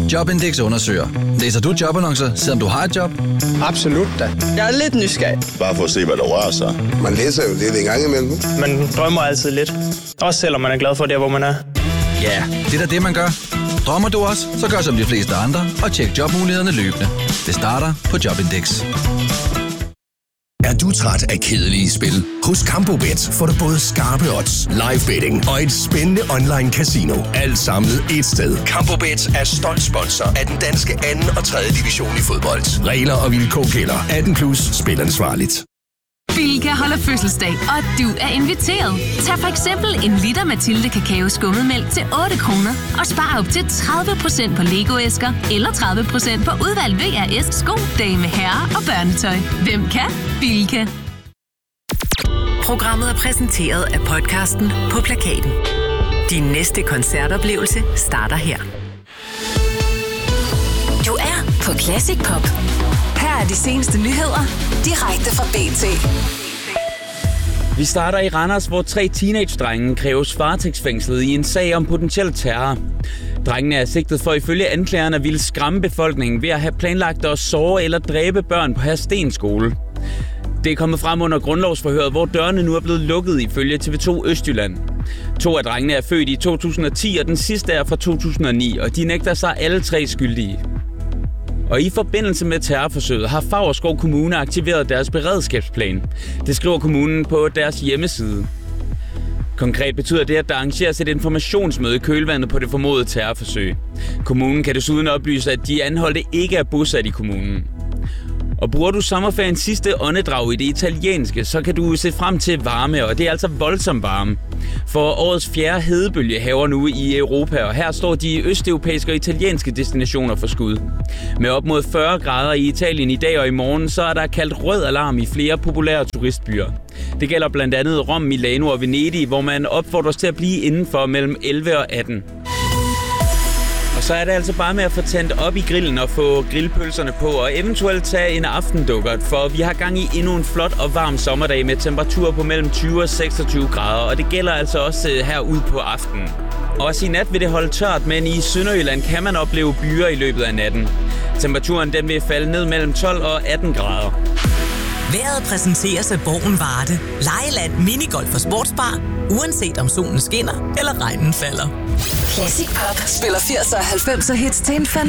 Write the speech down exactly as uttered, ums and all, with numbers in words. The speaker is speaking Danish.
Jobindex undersøger. Læser du jobannoncer, selvom du har et job? Absolut da. Jeg er lidt nysgerrig. Bare for at se, hvad der rører sig. Man læser jo lidt en gang imellem. Man drømmer altid lidt. Også selvom man er glad for det, hvor man er. Ja, det er da det, man gør. Drømmer du også, så gør som de fleste andre og tjek jobmulighederne løbende. Det starter på Jobindex. Er du træt af kedelige spil? Hos CampoBet får du både skarpe odds, live betting og et spændende online casino. Alt samlet et sted. CampoBet er stolt sponsor af den danske anden og tredje division i fodbold. Regler og vilkår gælder. atten plus. Spil ansvarligt. Bilka holder fødselsdag, og du er inviteret. Tag for eksempel en liter Mathilde Kakao Skummetmælk til otte kroner og spar op til tredive procent på Lego-æsker eller tredive procent på udvalgt V R S sko, dame, herre og børnetøj. Hvem kan? Bilka. Programmet er præsenteret af podcasten På Plakaten. Din næste koncertoplevelse starter her. Du er på Classic Pop. Her er de seneste nyheder, direkte fra B T. Vi starter i Randers, hvor tre teenage-drenge kræves varetægtsfængslet i en sag om potentiel terror. Drengene er sigtet for ifølge anklagerne at ville skræmme befolkningen ved at have planlagt at såre eller dræbe børn på Hersten skole. Det er kommet frem under grundlovsforhøret, hvor dørene nu er blevet lukket ifølge T V to Østjylland. To af drengene er født i to tusind og ti, og den sidste er fra to tusind og ni, og de nægter sig alle tre skyldige. Og i forbindelse med terrorforsøget har Favrskov Kommune aktiveret deres beredskabsplan. Det skriver kommunen på deres hjemmeside. Konkret betyder det, at der arrangeres et informationsmøde i kølvandet på det formodede terrorforsøg. Kommunen kan desuden oplyse, at de anholdte ikke er bosat i kommunen. Og bruger du sommerferiens sidste åndedrag i det italienske, så kan du se frem til varme, og det er altså voldsom varme. For årets fjerde hedebølge hærger nu i Europa, og her står de østeuropæiske og italienske destinationer for skud. Med op mod fyrre grader i Italien i dag og i morgen, så er der kaldt rød alarm i flere populære turistbyer. Det gælder blandt andet Rom, Milano og Venedig, hvor man opfordres til at blive indenfor mellem elleve og atten. Og så er det altså bare med at få tændt op i grillen og få grillpølserne på, og eventuelt tage en aftendukkert, for vi har gang i endnu en flot og varm sommerdag med temperaturer på mellem tyve og seksogtyve grader, og det gælder altså også herude på aftenen. Også i nat vil det holde tørt, men i Sønderjylland kan man opleve byer i løbet af natten. Temperaturen den vil falde ned mellem tolv og atten grader. Vejret præsenteres af Borgen Varde. Lejeland, minigolf og sportsbar. Uanset om solen skinner eller regnen falder. Classic Pop spiller firserne og halvfemserne hits til en fan